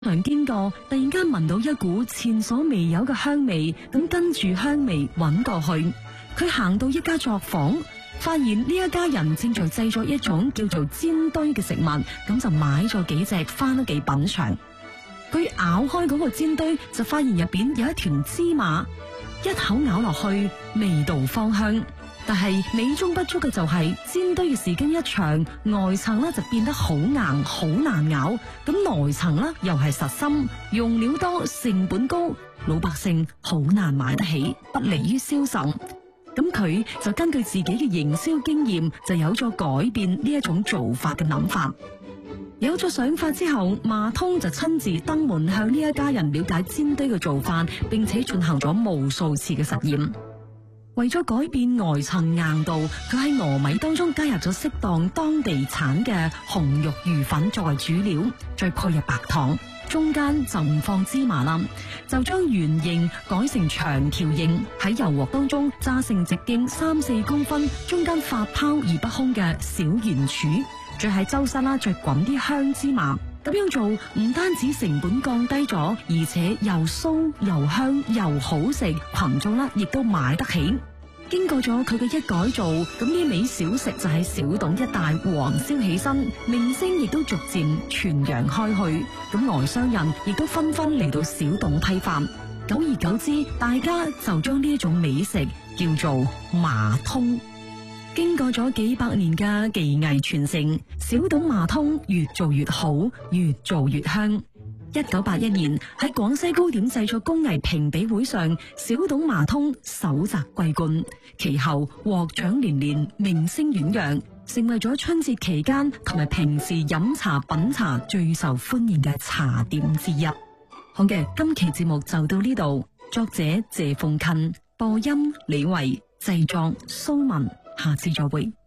常經過，突然間聞到一股前所未有嘅香味，咁跟住香味揾過去，佢行到一家作坊，發現呢一家人正在製作一種叫做煎堆嘅食物，咁就買咗幾隻翻屋企品嘗。佢咬開嗰個煎堆，就發現入邊有一團芝麻，一口咬落去，味道芳香。但係美中不足嘅就係煎堆嘅時間一長，外層咧就變得好硬，好難咬，咁內層咧又係實心，用料多，成本高，老百姓好難買得起，不利於銷售。咁佢就根據自己嘅營銷經驗，就有咗改變呢一種做法嘅諗法。有咗想法之後，馬通就親自登門向呢一家人了解煎堆嘅做法，並且進行咗無數次嘅實驗。為咗改變外層硬度，佢喺糯米當中加入咗適當當地產嘅紅肉魚粉作為主料，再配入白糖，中間就唔放芝麻啦，就將圓形改成長條形，喺油鑊當中炸成直徑3-4公分，中間發泡而不空嘅小圓柱，再喺周身啦再滾啲香芝麻。咁樣做唔單止成本降低咗，而且又酥又香又好食，群眾啦亦都買得起。經過咗佢嘅一改造，咁呢味小食就喺小董一帶黃燒起身，名聲亦都逐漸傳揚開去。咁外商人亦都紛紛嚟到小董批發，久而久之，大家就將呢一種美食叫做麻通。經過咗幾百年嘅技藝傳承，小董麻通越做越好，越做越香。1981年喺廣西糕點製作工藝評比會上，小董麻通首摘桂冠，其後獲獎連連，名聲遠揚，成為咗春節期間同埋平時飲茶品茶最受歡迎嘅茶點之一。好嘅，今期節目就到呢度，作者謝鳳芹，播音李維，製作蘇文，下次再會。